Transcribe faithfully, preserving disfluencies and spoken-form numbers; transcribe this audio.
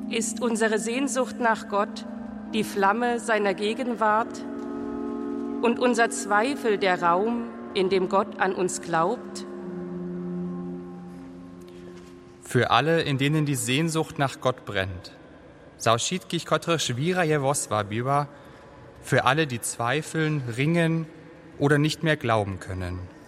Ist unsere Sehnsucht nach Gott die Flamme seiner Gegenwart und unser Zweifel der Raum, in dem Gott an uns glaubt? Für alle, in denen die Sehnsucht nach Gott brennt. Za všetkých, ktorých víra je vo svabiva, für alle, die zweifeln, ringen oder nicht mehr glauben können.